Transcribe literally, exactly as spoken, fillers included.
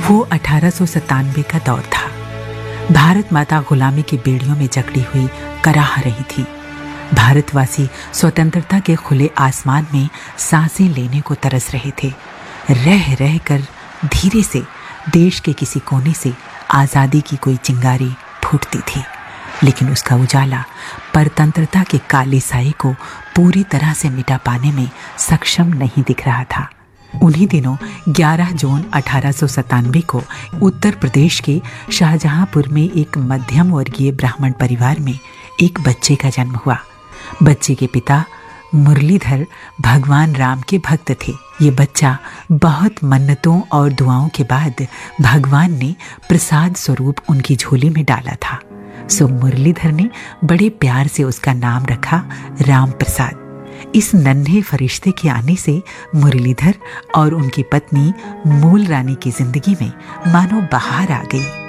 वो अठारह सौ सत्तानवे का दौर था। भारत माता गुलामी की बेड़ियों में जकड़ी हुई कराह रही थी। भारतवासी स्वतंत्रता के खुले आसमान में सांसें लेने को तरस रहे थे। रह रह कर धीरे से देश के किसी कोने से आज़ादी की कोई चिंगारी फूटती थी, लेकिन उसका उजाला परतंत्रता के काले साए को पूरी तरह से मिटा पाने में सक्षम नहीं दिख रहा था। उन्हीं दिनों ग्यारह जून अठारह सौ सत्तानवे को उत्तर प्रदेश के शाहजहांपुर में एक मध्यम वर्गीय ब्राह्मण परिवार में एक बच्चे का जन्म हुआ। बच्चे के पिता मुरलीधर भगवान राम के भक्त थे। ये बच्चा बहुत मन्नतों और दुआओं के बाद भगवान ने प्रसाद स्वरूप उनकी झोली में डाला था। सो मुरलीधर ने बड़े प्यार से उसका नाम रखा राम प्रसाद। इस नन्हे फरिश्ते के आने से मुरलीधर और उनकी पत्नी मूल रानी की जिंदगी में मानो बहार आ गई।